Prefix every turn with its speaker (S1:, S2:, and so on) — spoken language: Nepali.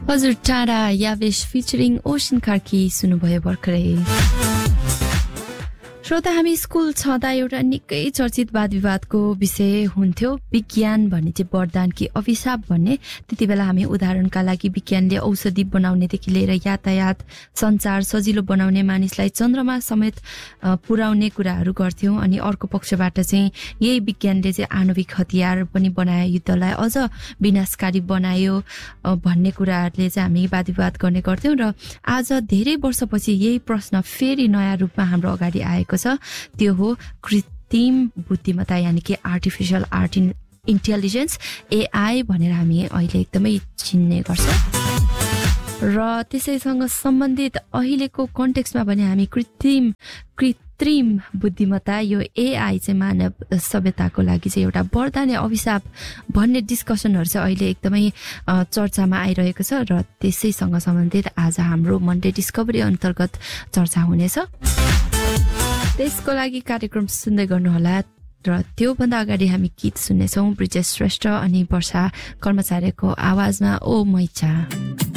S1: हजुर टाढा यावेश फिचरिङ ओशन कार्की सुन्नुभयो भर्खरै। श्रोता, हामी स्कुल छँदा एउटा निकै चर्चित वाद विवादको विषय हुन्थ्यो विज्ञान भन्ने चाहिँ वरदान कि अभिशाप भन्ने। त्यति बेला हामी उदाहरणका लागि विज्ञानले औषधि बनाउनेदेखि लिएर यातायात संचार सजिलो बनाउने मानिसलाई चन्द्रमा समेत पुर्याउने कुराहरू गर्थ्यौं। अनि अर्को पक्षबाट चाहिँ यही विज्ञानले चाहिँ आणविक हतियार पनि बनायो, युद्धलाई अझ विनाशकारी बनायो भन्ने कुराहरूले चाहिँ हामी वाद विवाद गर्ने गर्थ्यौं। र आज धेरै वर्षपछि यही प्रश्न फेरि नयाँ रूपमा हाम्रो अगाडि आएको छ। त्यो हो कृत्रिम बुद्धिमत्ता यानि कि आर्टिफिशियल इन्टेलिजेन्स, एआई भनेर हामी अहिले एकदमै चिन्ने गर्छ। र त्यसैसँग सम्बन्धित अहिलेको कन्टेक्स्टमा भने हामी कृत्रिम बुद्धिमत्ता यो एआई चाहिँ मानव सभ्यताको लागि चाहिँ एउटा वरदान या अभिशाप भन्ने डिस्कसनहरू चाहिँ अहिले एकदमै चर्चामा आइरहेको छ। र त्यसैसँग सम्बन्धित आज हाम्रो मन्डे डिस्कभरी अन्तर्गत चर्चा हुनेछ। त्यसको लागि कार्यक्रम सुन्दै गर्नुहोला। र त्योभन्दा अगाडि हामी गीत सुन्नेछौँ ब्रिजेश श्रेष्ठ अनि वर्षा कर्मचारीको आवाजमा ओ मैचा।